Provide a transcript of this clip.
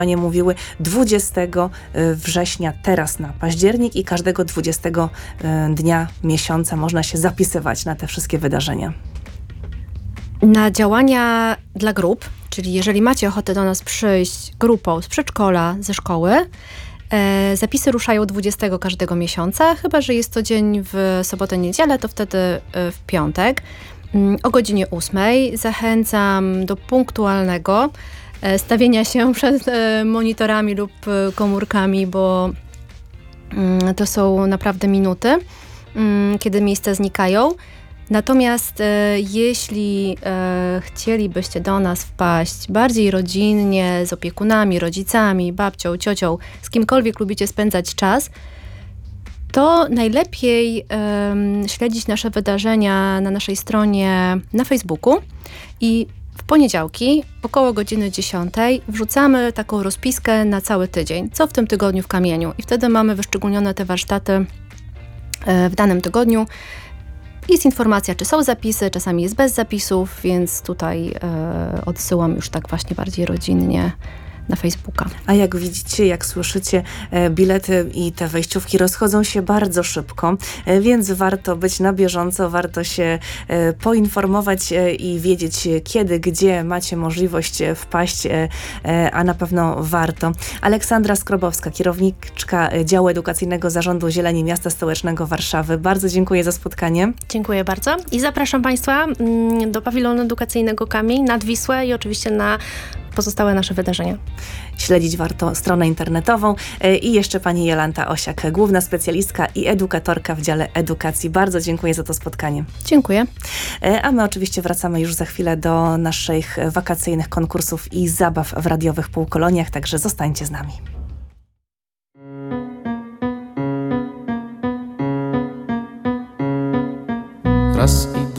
nie mówiły, 20 września, teraz na październik i każdego 20 dnia miesiąca można się zapisywać na te wszystkie wydarzenia. Na działania dla grup, czyli jeżeli macie ochotę do nas przyjść grupą z przedszkola, ze szkoły, zapisy ruszają 20 każdego miesiąca, chyba że jest to dzień w sobotę, niedzielę, to wtedy w piątek. O godzinie 8 zachęcam do punktualnego stawienia się przed monitorami lub komórkami, bo to są naprawdę minuty, kiedy miejsca znikają. Natomiast jeśli chcielibyście do nas wpaść bardziej rodzinnie, z opiekunami, rodzicami, babcią, ciocią, z kimkolwiek lubicie spędzać czas, to najlepiej śledzić nasze wydarzenia na naszej stronie na Facebooku i w poniedziałki około godziny 10 wrzucamy taką rozpiskę na cały tydzień, co w tym tygodniu w Kamieniu. I wtedy mamy wyszczególnione te warsztaty w danym tygodniu. Jest informacja, czy są zapisy, czasami jest bez zapisów, więc tutaj odsyłam już tak właśnie bardziej rodzinnie na Facebooka. A jak widzicie, jak słyszycie, bilety i te wejściówki rozchodzą się bardzo szybko, więc warto być na bieżąco, warto się poinformować i wiedzieć, kiedy, gdzie macie możliwość wpaść, a na pewno warto. Aleksandra Skrobowska, kierowniczka działu edukacyjnego Zarządu Zieleni Miasta Stołecznego Warszawy. Bardzo dziękuję za spotkanie. Dziękuję bardzo i zapraszam Państwa do pawilonu edukacyjnego Kamień, nad Wisłę i oczywiście na pozostałe nasze wydarzenia. Śledzić warto stronę internetową i jeszcze pani Jolanta Osiak, główna specjalistka i edukatorka w dziale edukacji. Bardzo dziękuję za to spotkanie. Dziękuję. A my oczywiście wracamy już za chwilę do naszych wakacyjnych konkursów i zabaw w radiowych półkoloniach, także zostańcie z nami. Raz i